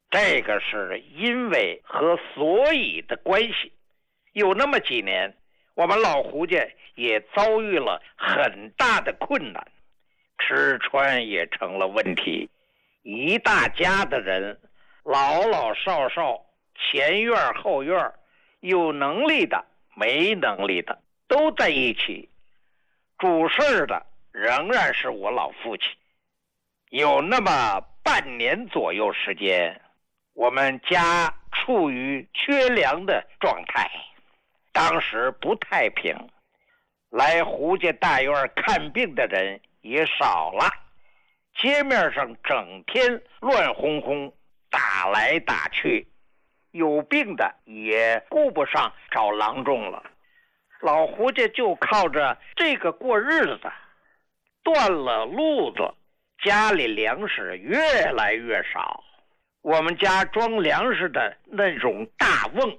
这个是因为和所以的关系。有那么几年，我们老胡家也遭遇了很大的困难，吃穿也成了问题。一大家的人，老老少少，前院后院，有能力的没能力的都在一起。主事的仍然是我老父亲。有那么半年左右时间，我们家处于缺粮的状态，当时不太平，来胡家大院看病的人也少了，街面上整天乱哄哄，打来打去，有病的也顾不上找郎中了。老胡家就靠着这个过日子，断了路子，家里粮食越来越少。我们家装粮食的那种大瓮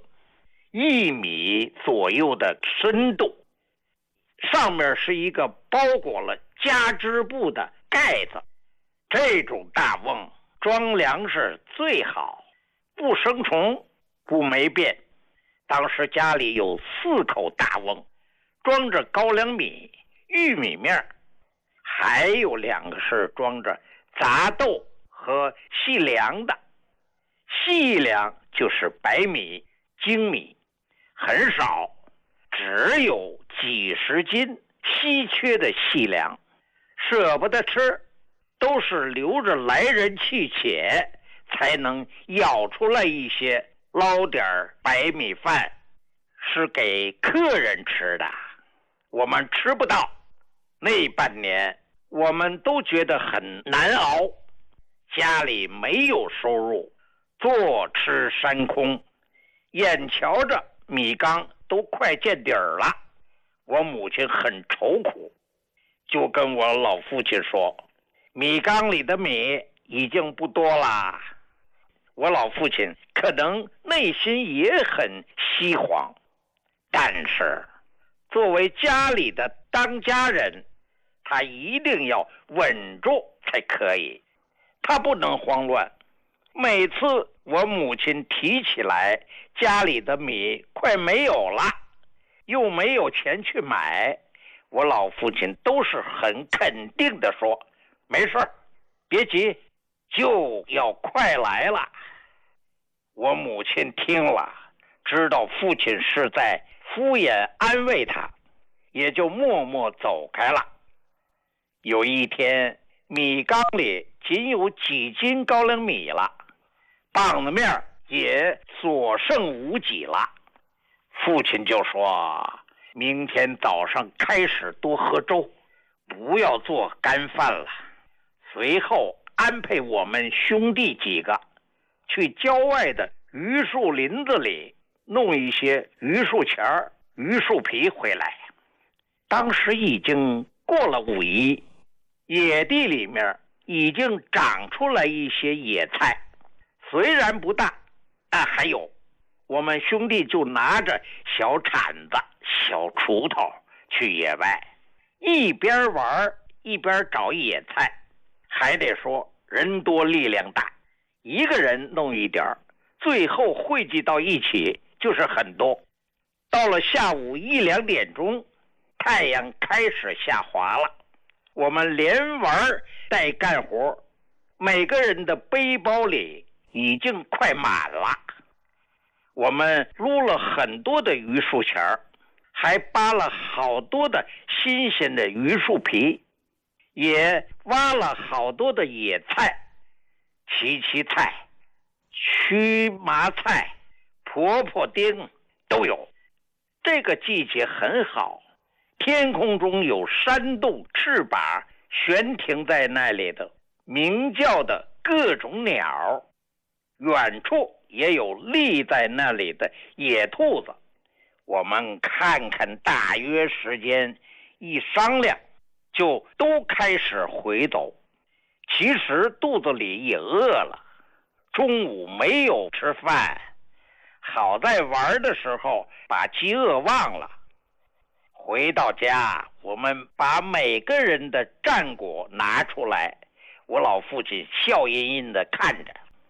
，1米左右的深度，上面是一个包裹了加织布的盖子。这种大瓮装粮食最好，不生虫，不霉变。当时家里有4口大瓮，装着高粱米、玉米面，还有2个是装着杂豆和细粮的。细粮就是白米、精米，很少，只有几十斤稀缺的细粮，舍不得吃，都是留着来人去且，才能舀出来一些，捞点白米饭，是给客人吃的，我们吃不到。那半年我们都觉得很难熬，家里没有收入，坐吃山空，眼瞧着米缸都快见底儿了。我母亲很愁苦，就跟我老父亲说，米缸里的米已经不多啦。我老父亲可能内心也很稀慌，但是作为家里的当家人，他一定要稳住才可以，他不能慌乱。每次我母亲提起来家里的米快没有了，又没有钱去买，我老父亲都是很肯定的说，没事，别急，就要快来了。我母亲听了，知道父亲是在敷衍安慰他，也就默默走开了。有一天，米缸里仅有几斤高粱米了，棒子面也所剩无几了。父亲就说，明天早上开始多喝粥，不要做干饭了。随后安排我们兄弟几个去郊外的榆树林子里弄一些榆树钱儿、榆树皮回来。当时已经过了5一，野地里面已经长出来一些野菜，虽然不大，但还有。我们兄弟就拿着小铲子、小锄头去野外，一边玩一边找野菜。还得说人多力量大，一个人弄一点，最后汇集到一起就是很多。到了下午1、2点钟，太阳开始下滑了，我们连玩带干活，每个人的背包里已经快满了。我们撸了很多的榆树钱儿，还扒了好多的新鲜的榆树皮，也挖了好多的野菜，荠菜、须麻菜、婆婆丁都有。这个季节很好，天空中有扇动翅膀悬停在那里的鸣叫的各种鸟，远处也有立在那里的野兔子。我们看看大约时间，一商量就都开始回走。其实肚子里也饿了，中午没有吃饭，好在玩的时候把饥饿忘了。回到家，我们把每个人的战果拿出来，我老父亲笑吟吟地看着。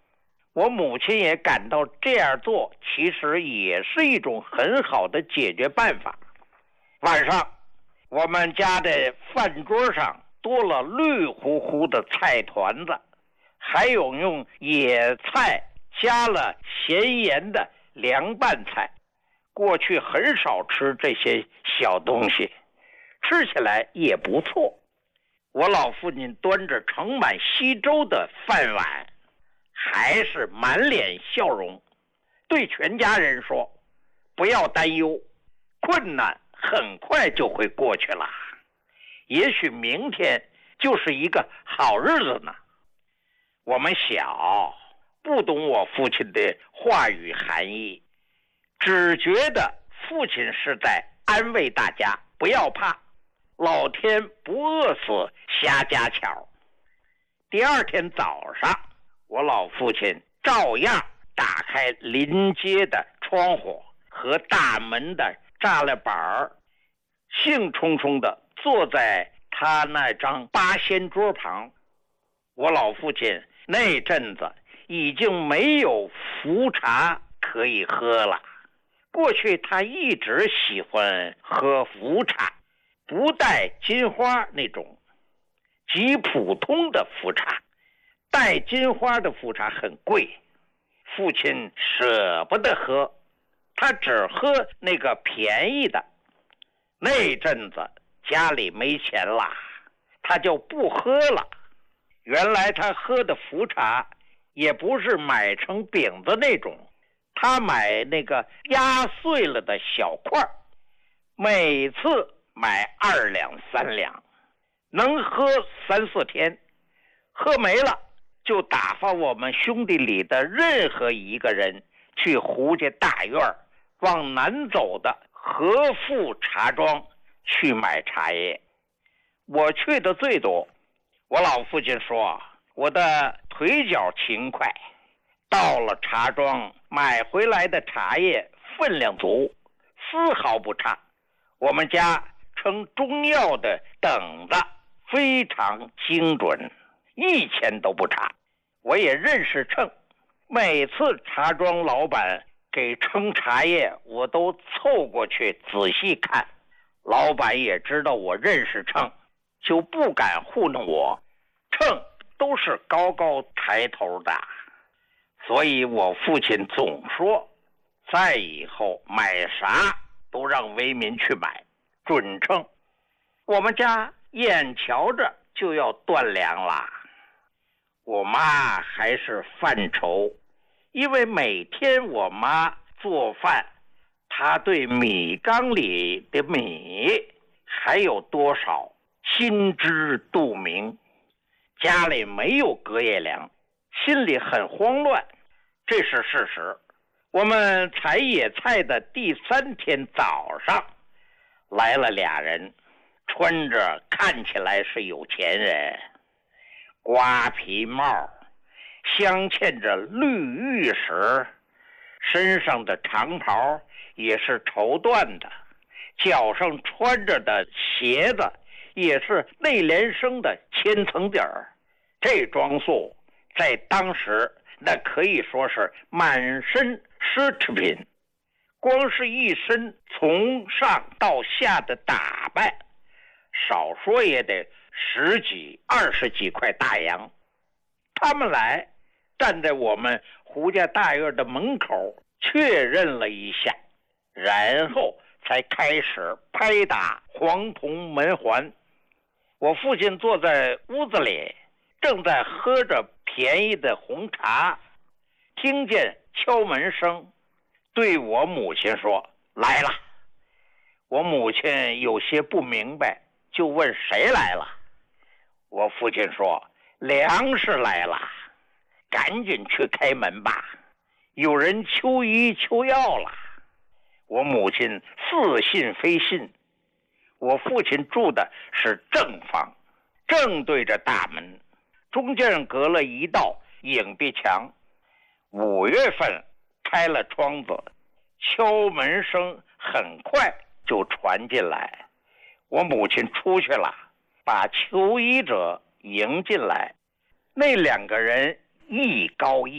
我母亲也感到这样做其实也是一种很好的解决办法。晚上，我们家的饭桌上多了绿乎乎的菜团子，还有用野菜加了咸盐的凉拌菜。过去很少吃这些小东西，吃起来也不错。我老父亲端着盛满稀粥的饭碗，还是满脸笑容，对全家人说：不要担忧，困难很快就会过去了，也许明天就是一个好日子呢。我们小，不懂我父亲的话语含义，只觉得父亲是在安慰大家不要怕，老天不饿死瞎家巧。第二天早上，我老父亲照样打开临街的窗户和大门的栅栏板，兴冲冲地坐在他那张八仙桌旁。我老父亲那阵子已经没有茯茶可以喝了，过去他一直喜欢喝茯茶，不带金花那种，极普通的茯茶。带金花的茯茶很贵，父亲舍不得喝，他只喝那个便宜的。那阵子家里没钱了，他就不喝了。原来他喝的茯茶也不是买成饼子那种，他买那个压碎了的小块，每次买2两3两，能喝3、4天，喝没了就打发我们兄弟里的任何一个人去胡家大院往南走的和富茶庄去买茶叶。我去的最多，我老父亲说我的腿脚勤快，到了茶庄买回来的茶叶分量足，丝毫不差。我们家称中药的等子非常精准，1钱都不差。我也认识秤，每次茶庄老板给称茶叶，我都凑过去仔细看。老板也知道我认识秤，就不敢糊弄我，秤都是高高抬头的。所以我父亲总说，再以后买啥都让为民去买，准称。我们家眼瞧着就要断粮了，我妈还是犯愁，因为每天我妈做饭，她对米缸里的米还有多少心知肚明。家里没有隔夜粮，心里很慌乱，这是事实。我们采野菜的第3天早上，来了2人，穿着看起来是有钱人，瓜皮帽，镶嵌着绿玉石，身上的长袍也是绸缎的，脚上穿着的鞋子也是内联升的千层底儿。这装束在当时那可以说是满身奢侈品，光是一身从上到下的打扮，少说也得10几20几块大洋。他们来站在我们胡家大院的门口确认了一下，然后才开始拍打黄铜门环。我父亲坐在屋子里，正在喝着便宜的红茶，听见敲门声，对我母亲说：来了。我母亲有些不明白，就问谁来了。我父亲说：粮食来了，赶紧去开门吧，有人求医求药了。我母亲似信非信。我父亲住的是正房，正对着大门，中间隔了一道影壁墙。5月份开了窗子，敲门声很快就传进来。我母亲出去了，把求医者迎进来。那2个人一高一